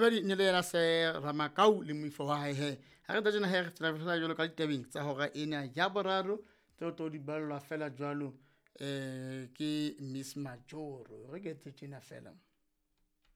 Mabedi ne le yena se Ramakau le moifo wa hae he. Ha re tsena he re tsena fela jwalo ka ditabeng tsa hora ena ya boraro tseo to di ballwa fela jwalo ke Miss Majoro re ke tshena fela.